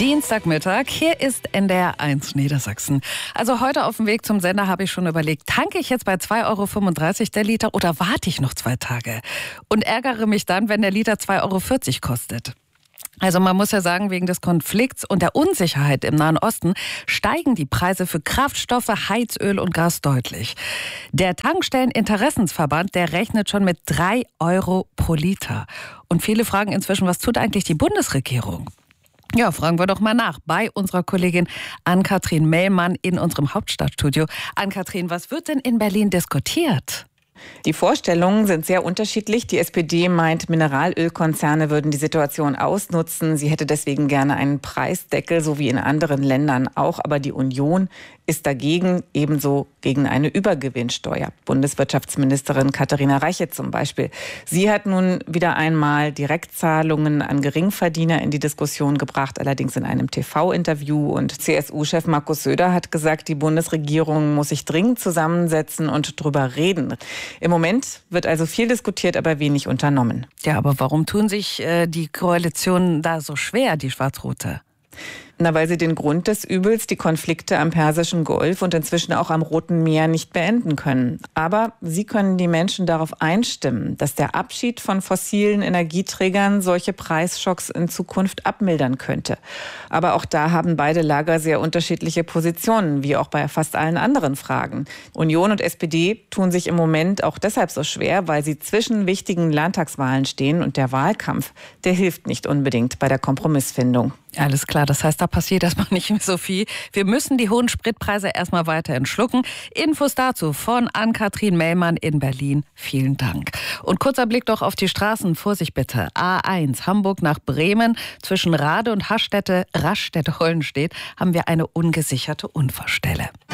Dienstagmittag, hier ist NDR 1 Niedersachsen. Also heute auf dem Weg zum Sender habe ich schon überlegt, tanke ich jetzt bei 2,35 € der Liter oder warte ich noch 2 Tage? Und ärgere mich dann, wenn der Liter 2,40 € kostet. Also man muss ja sagen, wegen des Konflikts und der Unsicherheit im Nahen Osten steigen die Preise für Kraftstoffe, Heizöl und Gas deutlich. Der Tankstelleninteressensverband, der rechnet schon mit 3 € pro Liter. Und viele fragen inzwischen, was tut eigentlich die Bundesregierung? Ja, fragen wir doch mal nach bei unserer Kollegin Ann-Kathrin Mellmann in unserem Hauptstadtstudio. Ann-Kathrin, was wird denn in Berlin diskutiert? Die Vorstellungen sind sehr unterschiedlich. Die SPD meint, Mineralölkonzerne würden die Situation ausnutzen. Sie hätte deswegen gerne einen Preisdeckel, so wie in anderen Ländern auch. Aber die Union ist dagegen, ebenso gegen eine Übergewinnsteuer. Bundeswirtschaftsministerin Katharina Reiche zum Beispiel. Sie hat nun wieder einmal Direktzahlungen an Geringverdiener in die Diskussion gebracht, allerdings in einem TV-Interview. Und CSU-Chef Markus Söder hat gesagt, die Bundesregierung muss sich dringend zusammensetzen und drüber reden. Im Moment wird also viel diskutiert, aber wenig unternommen. Ja, aber warum tun sich die Koalitionen da so schwer, die Schwarz-Rote? Na, weil sie den Grund des Übels, die Konflikte am Persischen Golf und inzwischen auch am Roten Meer, nicht beenden können. Aber sie können die Menschen darauf einstimmen, dass der Abschied von fossilen Energieträgern solche Preisschocks in Zukunft abmildern könnte. Aber auch da haben beide Lager sehr unterschiedliche Positionen, wie auch bei fast allen anderen Fragen. Union und SPD tun sich im Moment auch deshalb so schwer, weil sie zwischen wichtigen Landtagswahlen stehen und der Wahlkampf, der hilft nicht unbedingt bei der Kompromissfindung. Alles klar, das heißt, da passiert erstmal nicht mehr so viel. Wir müssen die hohen Spritpreise erstmal weiterhin schlucken. Infos dazu von Ann-Kathrin Mellmann in Berlin. Vielen Dank. Und kurzer Blick doch auf die Straßen. Vorsicht bitte. A1 Hamburg nach Bremen. Zwischen Rade und Raststätte Hollenstedt haben wir eine ungesicherte Unfallstelle.